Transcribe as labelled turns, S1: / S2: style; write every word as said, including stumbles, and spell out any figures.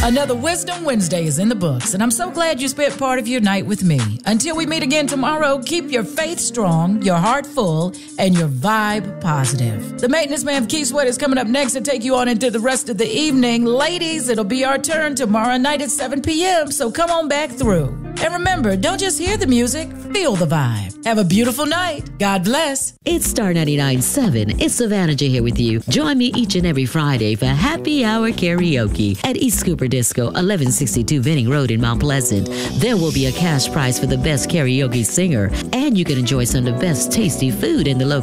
S1: Another Wisdom Wednesday is in the books, and I'm so glad you spent part of your night with me. Until we meet again tomorrow, keep your faith strong, your heart full, and your vibe positive. The Maintenance Man of Key Sweat is coming up next to take you on into the rest of the evening. Ladies, it'll be our turn tomorrow night at seven p.m., so come on back through. And remember, don't just hear the music, feel the vibe. Have a beautiful night. God bless.
S2: It's Star ninety-nine point seven. It's Savannah J here with you. Join me each and every Friday for Happy Hour Karaoke at East Cooper Disco, eleven sixty-two Venning Road in Mount Pleasant. There will be a cash prize for the best karaoke singer, and you can enjoy some of the best tasty food in the local